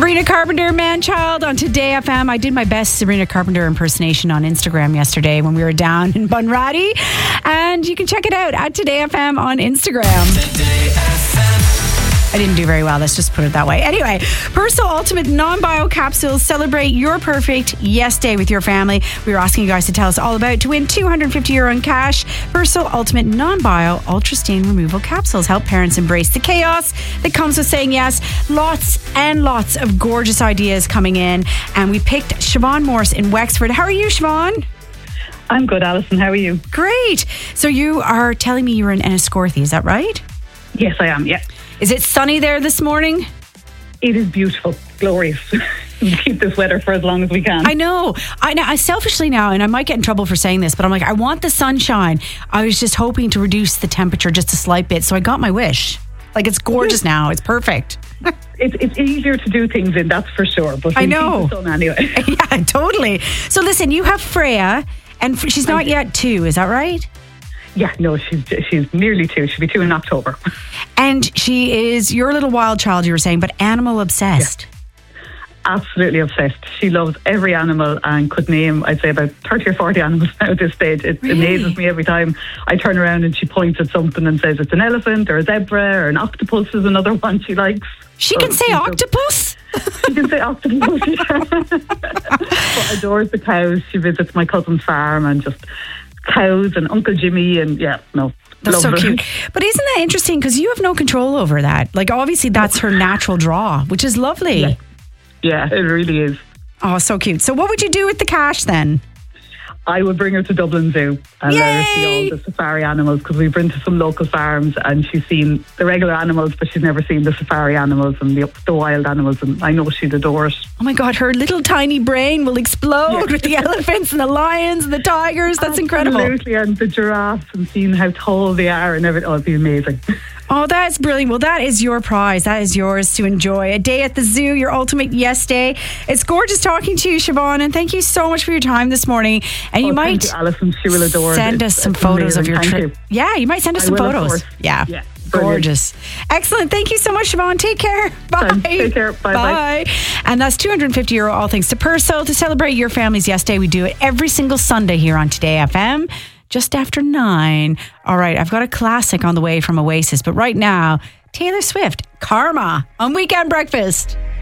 Sabrina Carpenter, Man-Child on Today FM. I did my best Sabrina Carpenter impersonation on Instagram yesterday when we were down in Bunratty. And you can check it out at Today FM on Instagram. Today FM. I didn't do very well. Let's just put it that way. Anyway, Persil Ultimate Non-Bio Capsules. Celebrate your perfect yes day with your family. We were asking you guys to tell us all about it to win €250 in cash. Persil Ultimate Non-Bio Ultra Stain Removal Capsules help parents embrace the chaos that comes with saying yes. Lots and lots of gorgeous ideas coming in. And we picked Siobhan Morse in Wexford. How are you, Siobhan? I'm good, Alison. How are you? Great. So you are telling me you're in Enniscorthy, is that right? Yes, I am, yeah. Is it sunny there this morning? It is beautiful, glorious. We'll keep this weather for as long as we can. I know. I selfishly now, and I might get in trouble for saying this, but I'm like, I want the sunshine. I was just hoping to reduce the temperature just a slight bit, so I got my wish. Like, it's gorgeous now. It's perfect. It's easier to do things in, that's for sure. But I know. Keep the sun anyway. Yeah, totally. So listen, you have Freya, and she's not yet 2, is that right? Yeah, no, she's nearly 2. She'll be 2 in October. And she is your little wild child, you were saying, but animal obsessed. Yeah. Absolutely obsessed. She loves every animal and could name, I'd say, about 30 or 40 animals now at this stage. It amazes me every time I turn around and she points at something and says it's an elephant or a zebra or an octopus is another one she likes. She can say octopus? She can say octopus, But adores the cows. She visits my cousin's farm and just cows and Uncle Jimmy and that's so cute. But isn't that interesting? Because you have no control over that. Like, obviously that's her natural draw, which is lovely. Yeah, it really is. Oh, so cute. So what would you do with the cash then? I would bring her to Dublin Zoo and let her see all the safari animals, because we've been to some local farms and she's seen the regular animals, but she's never seen the safari animals and the wild animals, and I know she'd adore it. Oh my God, her little tiny brain will explode with the elephants and the lions and the tigers. That's incredible. Absolutely, and the giraffes and seeing how tall they are and everything. Oh, it'd be amazing. Oh, that's brilliant. Well, that is your prize. That is yours to enjoy. A day at the zoo, your ultimate yes day. It's gorgeous talking to you, Siobhan, and thank you so much for your time this morning. And you might, thank you, Alison. She will adore send us some photos of your trip. Yeah, you might send us some photos. Yeah. Gorgeous. Excellent. Thank you so much, Siobhan. Take care. Bye. Take care. Bye. And that's €250, all thanks to Persil. To celebrate your family's yes day, we do it every single Sunday here on Today FM. Just after 9. All right, I've got a classic on the way from Oasis, but right now, Taylor Swift, Karma on Weekend Breakfast.